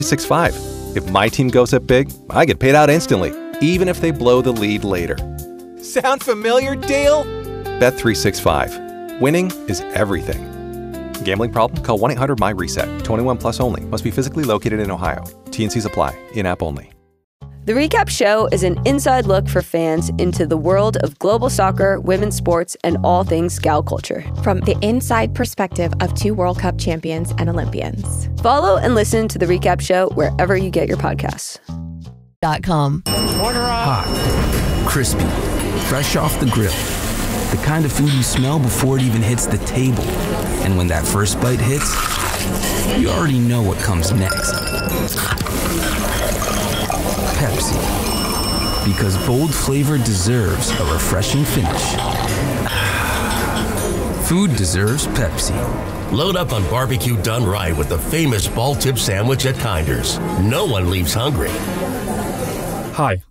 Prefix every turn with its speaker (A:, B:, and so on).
A: Bet365. If my team goes up big, I get paid out instantly, even if they blow the lead later. Sound familiar, Dale? Bet365. Winning is everything. Gambling problem? Call 1-800-MY-RESET. 21 plus only. Must be physically located in Ohio. T&Cs apply. In-app only.
B: The Recap Show is an inside look for fans into the world of global soccer, women's sports, and all things gal culture.
C: From the inside perspective of 2 World Cup champions and Olympians.
B: Follow and listen to The Recap Show wherever you get your podcasts.
D: .com.
E: Hot, crispy, fresh off the grill. The kind of food you smell before it even hits the table. And when that first bite hits, you already know what comes next. Pepsi. Because bold flavor deserves a refreshing finish. Food deserves Pepsi.
F: Load up on barbecue done right with the famous ball tip sandwich at Kinder's. No one leaves hungry.
G: Hi,